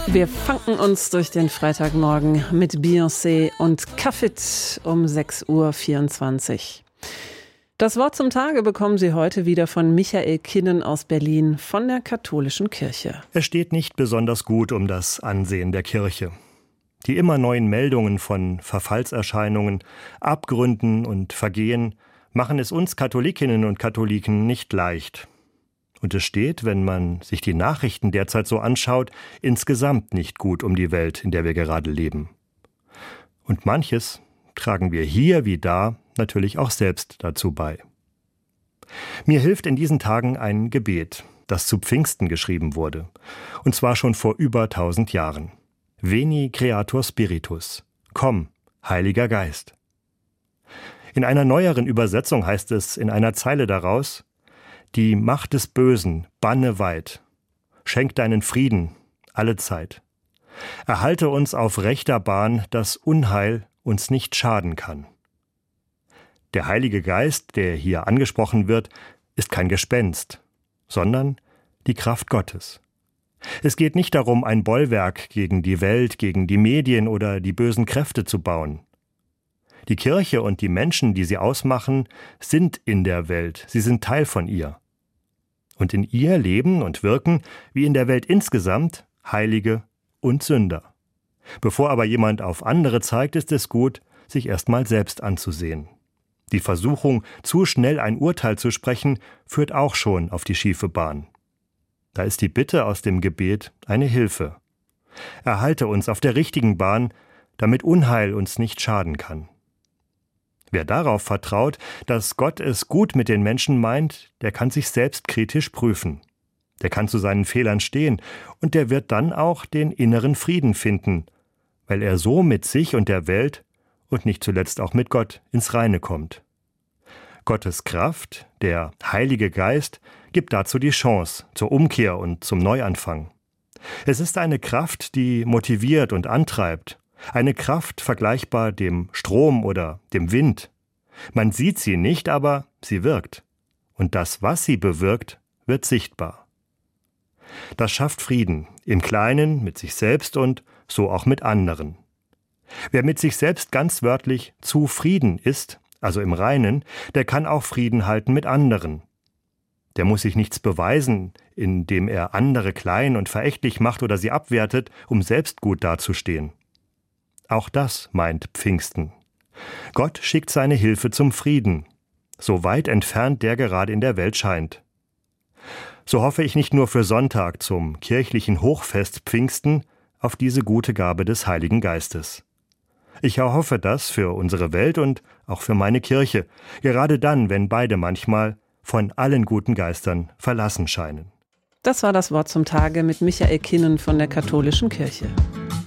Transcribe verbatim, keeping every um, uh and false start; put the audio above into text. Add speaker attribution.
Speaker 1: Wir fangen uns durch den Freitagmorgen mit Beyoncé und Kaffit um sechs Uhr vierundzwanzig. Das Wort zum Tage bekommen Sie heute wieder von Michael Kinnen aus Berlin von der Katholischen Kirche.
Speaker 2: Es steht nicht besonders gut um das Ansehen der Kirche. Die immer neuen Meldungen von Verfallserscheinungen, Abgründen und Vergehen machen es uns Katholikinnen und Katholiken nicht leicht. Und es steht, wenn man sich die Nachrichten derzeit so anschaut, insgesamt nicht gut um die Welt, in der wir gerade leben. Und manches tragen wir hier wie da natürlich auch selbst dazu bei. Mir hilft in diesen Tagen ein Gebet, das zu Pfingsten geschrieben wurde, und zwar schon vor über tausend Jahren. Veni Creator Spiritus, komm, Heiliger Geist. In einer neueren Übersetzung heißt es in einer Zeile daraus: Die Macht des Bösen banne weit, schenk deinen Frieden alle Zeit. Erhalte uns auf rechter Bahn, dass Unheil uns nicht schaden kann. Der Heilige Geist, der hier angesprochen wird, ist kein Gespenst, sondern die Kraft Gottes. Es geht nicht darum, ein Bollwerk gegen die Welt, gegen die Medien oder die bösen Kräfte zu bauen. Die Kirche und die Menschen, die sie ausmachen, sind in der Welt, sie sind Teil von ihr. Und in ihr leben und wirken, wie in der Welt insgesamt, Heilige und Sünder. Bevor aber jemand auf andere zeigt, ist es gut, sich erstmal selbst anzusehen. Die Versuchung, zu schnell ein Urteil zu sprechen, führt auch schon auf die schiefe Bahn. Da ist die Bitte aus dem Gebet eine Hilfe. Erhalte uns auf der richtigen Bahn, damit Unheil uns nicht schaden kann. Wer darauf vertraut, dass Gott es gut mit den Menschen meint, der kann sich selbst kritisch prüfen. Der kann zu seinen Fehlern stehen und der wird dann auch den inneren Frieden finden, weil er so mit sich und der Welt und nicht zuletzt auch mit Gott ins Reine kommt. Gottes Kraft, der Heilige Geist, gibt dazu die Chance zur Umkehr und zum Neuanfang. Es ist eine Kraft, die motiviert und antreibt. Eine Kraft vergleichbar dem Strom oder dem Wind. Man sieht sie nicht, aber sie wirkt. Und das, was sie bewirkt, wird sichtbar. Das schafft Frieden, im Kleinen, mit sich selbst und so auch mit anderen. Wer mit sich selbst ganz wörtlich zufrieden ist, also im Reinen, der kann auch Frieden halten mit anderen. Der muss sich nichts beweisen, indem er andere klein und verächtlich macht oder sie abwertet, um selbst gut dazustehen. Auch das meint Pfingsten. Gott schickt seine Hilfe zum Frieden, so weit entfernt der gerade in der Welt scheint. So hoffe ich nicht nur für Sonntag zum kirchlichen Hochfest Pfingsten auf diese gute Gabe des Heiligen Geistes. Ich erhoffe das für unsere Welt und auch für meine Kirche, gerade dann, wenn beide manchmal von allen guten Geistern verlassen scheinen.
Speaker 1: Das war das Wort zum Tage mit Michael Kinnen von der Katholischen Kirche.